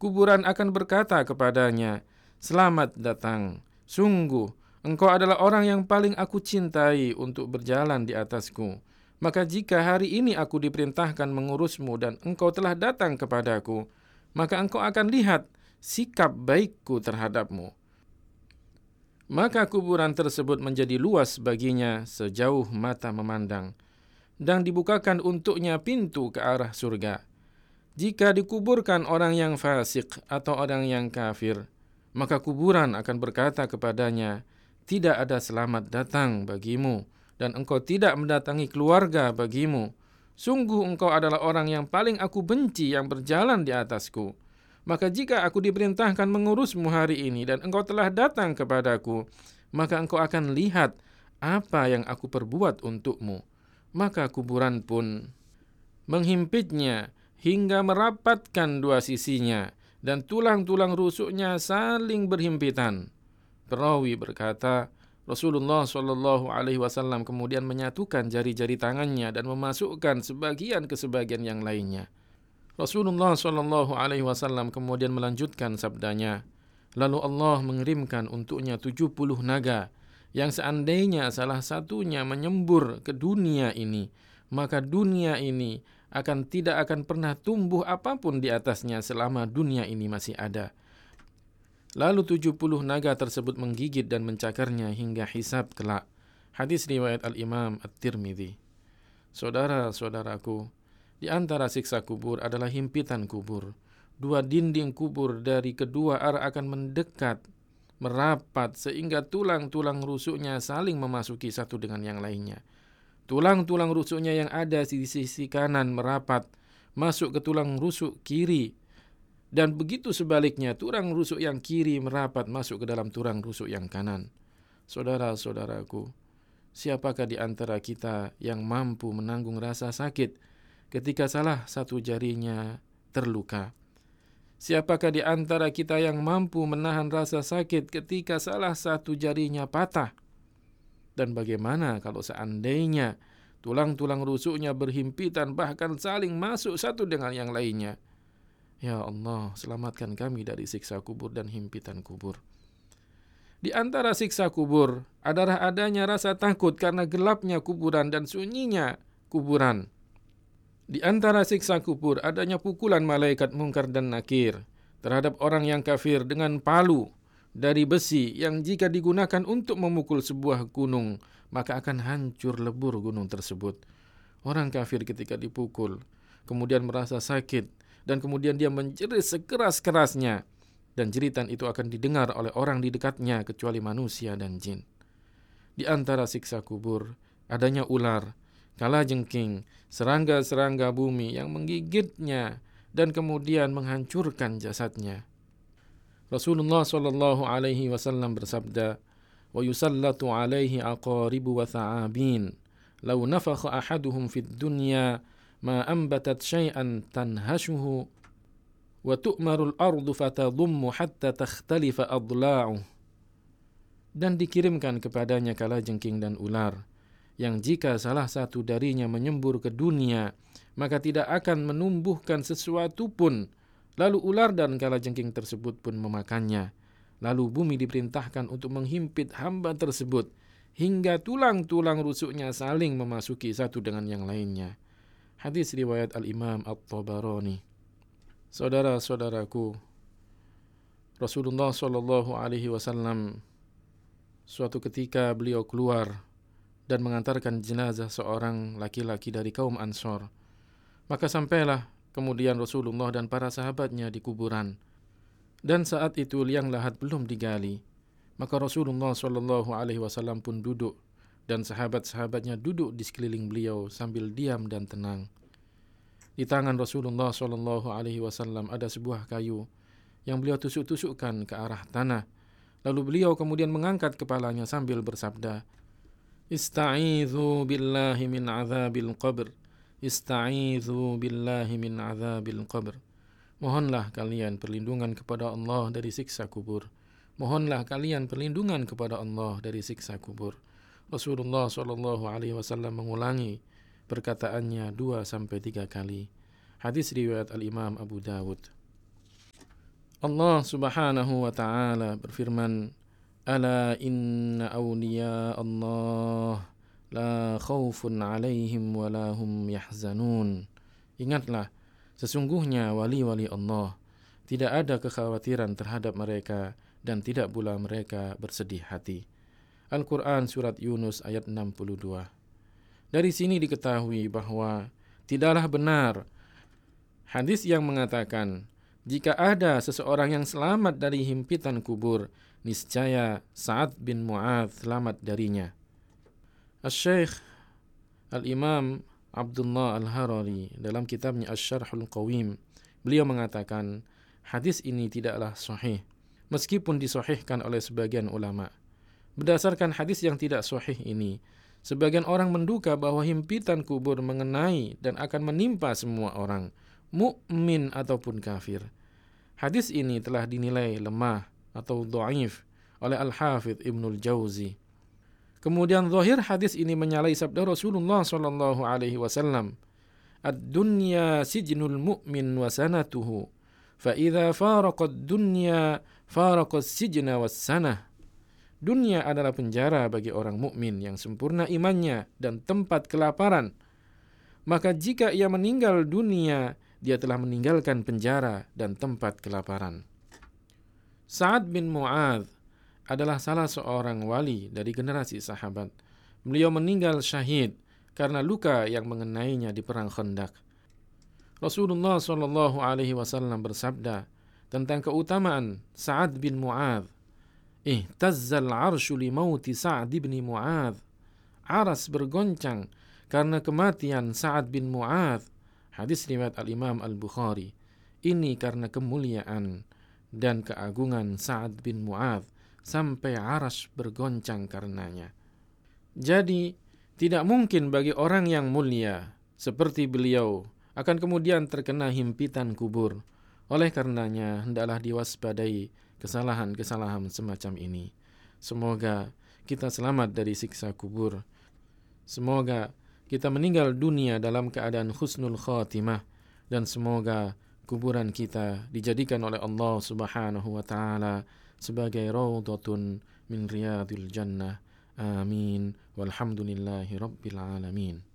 kuburan akan berkata kepadanya, "Selamat datang. Sungguh, engkau adalah orang yang paling aku cintai untuk berjalan di atasku. Maka jika hari ini aku diperintahkan mengurusmu dan engkau telah datang kepadaku, maka engkau akan lihat sikap baikku terhadapmu." Maka kuburan tersebut menjadi luas baginya sejauh mata memandang, dan dibukakan untuknya pintu ke arah surga. Jika dikuburkan orang yang fasik atau orang yang kafir, maka kuburan akan berkata kepadanya, "Tidak ada selamat datang bagimu, dan engkau tidak mendatangi keluarga bagimu. Sungguh engkau adalah orang yang paling aku benci yang berjalan di atasku. Maka jika aku diperintahkan mengurusmu hari ini dan engkau telah datang kepadaku, maka engkau akan lihat apa yang aku perbuat untukmu." Maka kuburan pun menghimpitnya hingga merapatkan dua sisinya, dan tulang-tulang rusuknya saling berhimpitan. Perawi berkata, Rasulullah Shallallahu Alaihi Wasallam kemudian menyatukan jari-jari tangannya dan memasukkan sebagian ke sebagian yang lainnya. Rasulullah Shallallahu Alaihi Wasallam kemudian melanjutkan sabdanya, lalu Allah mengirimkan untuknya 70 naga, yang seandainya salah satunya menyembur ke dunia ini, maka dunia ini tidak akan pernah tumbuh apapun di atasnya selama dunia ini masih ada. Lalu 70 naga tersebut menggigit dan mencakarnya hingga hisab kelak. Hadis riwayat Al-Imam At-Tirmidzi. Saudara-saudaraku, di antara siksa kubur adalah himpitan kubur. Dua dinding kubur dari kedua arah akan mendekat, merapat, sehingga tulang-tulang rusuknya saling memasuki satu dengan yang lainnya. Tulang-tulang rusuknya yang ada di sisi kanan merapat, masuk ke tulang rusuk kiri. Dan begitu sebaliknya, tulang rusuk yang kiri merapat, masuk ke dalam tulang rusuk yang kanan. Saudara-saudaraku, siapakah di antara kita yang mampu menanggung rasa sakit ketika salah satu jarinya terluka? Siapakah di antara kita yang mampu menahan rasa sakit ketika salah satu jarinya patah? Dan bagaimana kalau seandainya tulang-tulang rusuknya berhimpitan, bahkan saling masuk satu dengan yang lainnya? Ya Allah, selamatkan kami dari siksa kubur dan himpitan kubur. Di antara siksa kubur adalah adanya rasa takut karena gelapnya kuburan dan sunyinya kuburan. Di antara siksa kubur adanya pukulan malaikat Munkar dan Nakir terhadap orang yang kafir dengan palu dari besi yang jika digunakan untuk memukul sebuah gunung, maka akan hancur lebur gunung tersebut. Orang kafir ketika dipukul kemudian merasa sakit, dan kemudian dia menjerit sekeras-kerasnya, dan jeritan itu akan didengar oleh orang di dekatnya kecuali manusia dan jin. Di antara siksa kubur adanya ular, kalajengking, serangga-serangga bumi yang menggigitnya dan kemudian menghancurkan jasadnya. Rasulullah Shallallahu Alaihi Wasallam bersabda, "Wa yusallatu alaihi aqaribu wa tha'abin, law nafakha ahaduhum fid dunya ma ambatat syai'an tanhashuhu wa tu'marul ardu fatadummu hatta takhtalifa adla'uh." Dan dikirimkan kepadanya kalajengking dan ular, yang jika salah satu darinya menyembur ke dunia, maka tidak akan menumbuhkan sesuatu pun. Lalu ular dan kalajengking tersebut pun memakannya. Lalu bumi diperintahkan untuk menghimpit hamba tersebut, hingga tulang-tulang rusuknya saling memasuki satu dengan yang lainnya. Hadis riwayat Al-Imam At-Tabarani. Saudara-saudaraku, Rasulullah Shallallahu Alaihi Wasallam suatu ketika beliau keluar dan mengantarkan jenazah seorang laki-laki dari kaum Ansor. Maka sampailah kemudian Rasulullah dan para sahabatnya di kuburan. Dan saat itu liang lahat belum digali. Maka Rasulullah Shallallahu Alaihi Wasallam pun duduk, dan sahabat-sahabatnya duduk di sekeliling beliau sambil diam dan tenang. Di tangan Rasulullah Shallallahu Alaihi Wasallam ada sebuah kayu yang beliau tusuk-tusukkan ke arah tanah. Lalu beliau kemudian mengangkat kepalanya sambil bersabda, "Ista'idzu billahi min azabil qabr. Ista'idzu billahi min azabil qabr." Mohonlah kalian perlindungan kepada Allah dari siksa kubur. Mohonlah kalian perlindungan kepada Allah dari siksa kubur. Rasulullah Shallallahu Alaihi Wasallam mengulangi perkataannya 2-3 kali. Hadis riwayat Al-Imam Abu Dawud. Allah Subhanahu wa taala berfirman, "Ala inna awliya Allah la khaufun 'alaihim wa la hum yahzanun." Ingatlah, sesungguhnya wali-wali Allah tidak ada kekhawatiran terhadap mereka dan tidak pula mereka bersedih hati. Al-Quran Surat Yunus ayat 62. Dari sini diketahui bahwa tidaklah benar hadis yang mengatakan jika ada seseorang yang selamat dari himpitan kubur, niscaya Sa'ad bin Mu'adz selamat darinya. Asy-Syaikh Al-Imam Abdullah Al-Harari dalam kitabnya Asy-Syarhul Qawim, beliau mengatakan hadis ini tidaklah sahih meskipun disahihkan oleh sebagian ulama. Berdasarkan hadis yang tidak sahih ini, sebagian orang menduga bahwa himpitan kubur mengenai dan akan menimpa semua orang, mukmin ataupun kafir. Hadis ini telah dinilai lemah atau dhaif oleh Al-Hafidz Ibnul Jauzi. Kemudian zahir hadis ini menyalahi sabda Rasulullah sallallahu alaihi wasallam, "Ad-dunya sijnul mu'min wa sanatuhu, fa idza faraqa ad-dunya faraqa as-sijna was-sanah." Dunia adalah penjara bagi orang mukmin yang sempurna imannya dan tempat kelaparan. Maka jika ia meninggal dunia, dia telah meninggalkan penjara dan tempat kelaparan. Sa'ad bin Mu'adz adalah salah seorang wali dari generasi sahabat. Beliau meninggal syahid karena luka yang mengenainya di perang Khandaq. Rasulullah SAW bersabda tentang keutamaan Sa'ad bin Mu'adz, "Ihtazzal arsyu li mauti Sa'd bin Mu'adz." Aras bergoncang karena kematian Sa'ad bin Mu'adz. Hadis riwayat Al-Imam Al-Bukhari. Ini karena kemuliaan dan keagungan Sa'ad bin Mu'adz sampai aras bergoncang karenanya. Jadi, tidak mungkin bagi orang yang mulia seperti beliau akan kemudian terkena himpitan kubur. Oleh karenanya, hendaklah diwaspadai kesalahan-kesalahan semacam ini. Semoga kita selamat dari siksa kubur. Semoga kita meninggal dunia dalam keadaan husnul khatimah, dan semoga kuburan kita dijadikan oleh Allah Subhanahu wa taala sebagai raudhatun min riyadil jannah. Amin. Walhamdulillahi rabbil alamin.